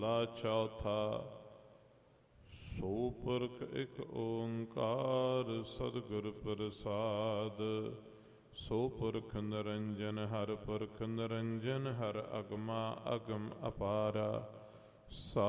ਲਾ ਚੌਥਾ। ਸੋ ਪੁਰਖ ਇਕ ਓੰਕਾਰ ਸਤਿਗੁਰ ਪ੍ਰਸਾਦ। ਸੋ ਪੁਰਖ ਨਿਰੰਜਨ ਹਰ ਪੁਰਖ ਨਿਰੰਜਨ ਹਰ ਅਗਮਾ ਅਗਮ ਅਪਾਰਾ।